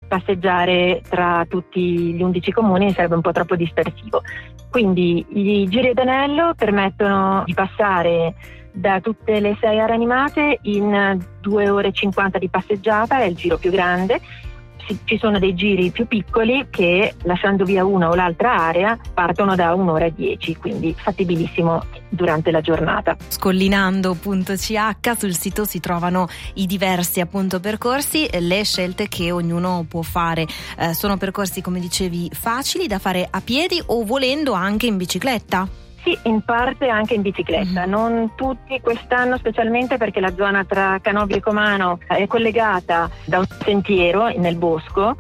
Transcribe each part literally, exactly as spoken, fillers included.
passeggiare tra tutti gli undici comuni sarebbe un po' troppo dispersivo. Quindi i giri ad anello permettono di passare da tutte le sei aree animate in due ore e cinquanta di passeggiata, è il giro più grande. Ci sono dei giri più piccoli che, lasciando via una o l'altra area, partono da un'ora e dieci, quindi fattibilissimo durante la giornata. Scollinando punto c h, sul sito si trovano i diversi appunto percorsi, le scelte che ognuno può fare. Eh, sono percorsi, come dicevi, facili da fare a piedi o volendo anche in bicicletta? Sì, in parte anche in bicicletta, mm. non tutti quest'anno, specialmente perché la zona tra Canobbio e Comano è collegata da un sentiero nel bosco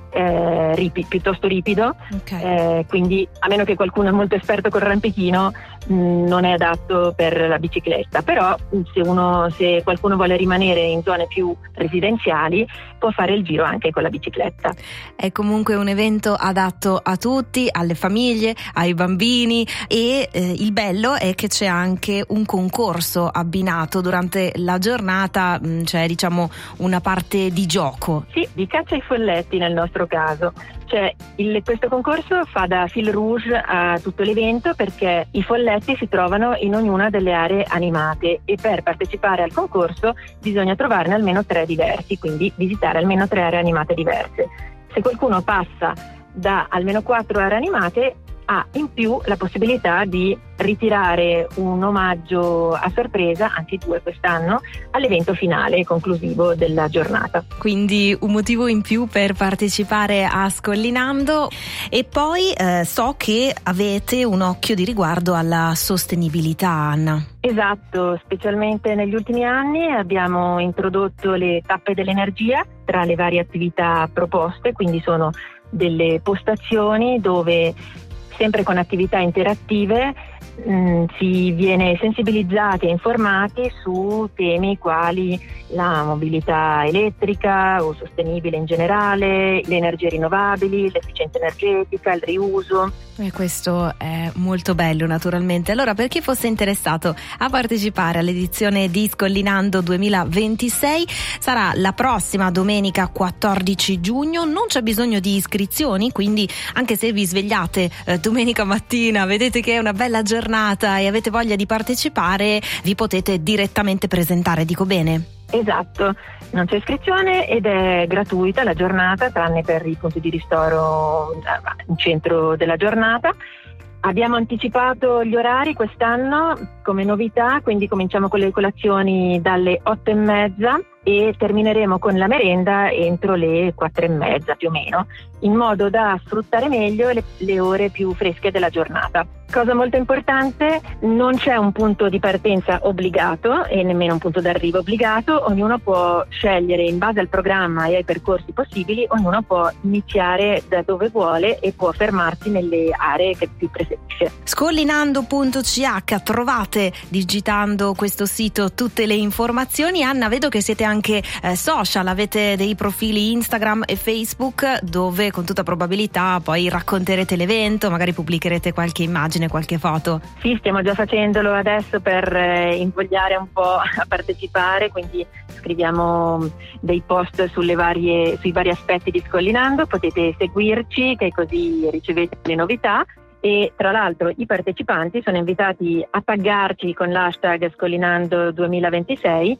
eh, ripi, piuttosto ripido, okay. eh, quindi a meno che qualcuno è molto esperto col rampichino mh, non è adatto per la bicicletta, però se, uno, se qualcuno vuole rimanere in zone più residenziali può fare il giro anche con la bicicletta. È comunque un evento adatto a tutti, alle famiglie, ai bambini e eh, il bello è che c'è anche un concorso abbinato durante la giornata, mh, cioè diciamo una parte di gioco. Sì, di caccia ai folletti nel nostro caso. Cioè, il, questo concorso fa da fil rouge a tutto l'evento perché i folletti si trovano in ognuna delle aree animate e per partecipare al concorso bisogna trovarne almeno tre diversi, quindi visitare almeno tre aree animate diverse. Se qualcuno passa da almeno quattro aree animate ha in più la possibilità di ritirare un omaggio a sorpresa, anzi due quest'anno, all'evento finale e conclusivo della giornata. Quindi un motivo in più per partecipare a Scollinando. E poi eh, so che avete un occhio di riguardo alla sostenibilità, Anna. Esatto, specialmente negli ultimi anni abbiamo introdotto le tappe dell'energia tra le varie attività proposte, quindi sono delle postazioni dove sempre con attività interattive mh, si viene sensibilizzati e informati su temi quali la mobilità elettrica o sostenibile in generale, le energie rinnovabili, l'efficienza energetica, il riuso. E questo è molto bello naturalmente. Allora, per chi fosse interessato a partecipare all'edizione di Scollinando duemilaventisei, sarà la prossima domenica quattordici giugno, non c'è bisogno di iscrizioni, quindi anche se vi svegliate eh, domenica mattina, vedete che è una bella giornata e avete voglia di partecipare, vi potete direttamente presentare, dico bene? Esatto, non c'è iscrizione ed è gratuita la giornata, tranne per i punti di ristoro in centro della giornata. Abbiamo anticipato gli orari quest'anno come novità, quindi cominciamo con le colazioni dalle otto e mezza e termineremo con la merenda entro le quattro e mezza più o meno, in modo da sfruttare meglio le, le ore più fresche della giornata. Cosa molto importante, non c'è un punto di partenza obbligato e nemmeno un punto d'arrivo obbligato, ognuno può scegliere in base al programma e ai percorsi possibili, ognuno può iniziare da dove vuole e può fermarsi nelle aree che più preferisce. Scollinando punto c h, trovate digitando questo sito tutte le informazioni. Anna, vedo che siete anche eh, social, avete dei profili Instagram e Facebook dove con tutta probabilità poi racconterete l'evento, magari pubblicherete qualche immagine, qualche foto. Sì, stiamo già facendolo adesso per eh, invogliare un po' a partecipare, quindi scriviamo dei post sulle varie, sui vari aspetti di Scollinando, potete seguirci che così ricevete le novità. E tra l'altro i partecipanti sono invitati a taggarci con l'hashtag Scollinando duemilaventisei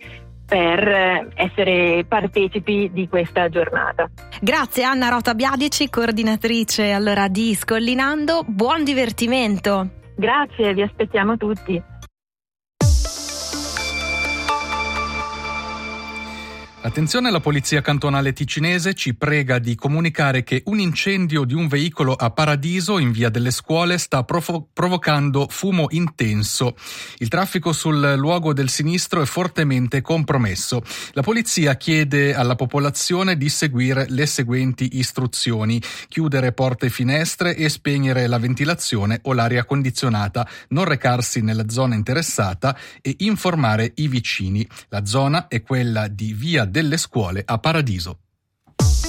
per essere partecipi di questa giornata. Grazie Anna Rota Biadici, coordinatrice allora di Scollinando, buon divertimento. Grazie, vi aspettiamo tutti. Attenzione, la polizia cantonale ticinese ci prega di comunicare che un incendio di un veicolo a Paradiso in via delle Scuole sta provo- provocando fumo intenso. Il traffico sul luogo del sinistro è fortemente compromesso. La polizia chiede alla popolazione di seguire le seguenti istruzioni: chiudere porte e finestre e spegnere la ventilazione o l'aria condizionata, non recarsi nella zona interessata e informare i vicini. La zona è quella di via delle Scuole a Paradiso.